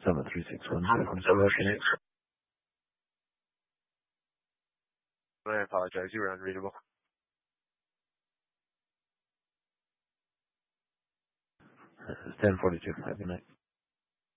73610. I apologize. You were unreadable. 10:42. Have a good night.